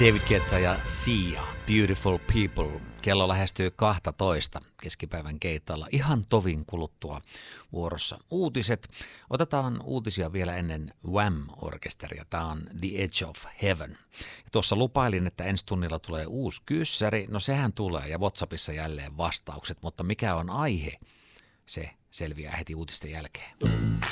David Guetta ja Sia, Beautiful People. Kello lähestyy 12 keskipäivän keitalla. Ihan tovin kuluttua vuorossa uutiset. Otetaan uutisia vielä ennen Wham-orkesteria. Tämä on The Edge of Heaven. Ja tuossa lupailin, että ensi tunnilla tulee uusi kyssäri. No sehän tulee ja WhatsAppissa jälleen vastaukset, mutta mikä on aihe? Se selviää heti uutisten jälkeen.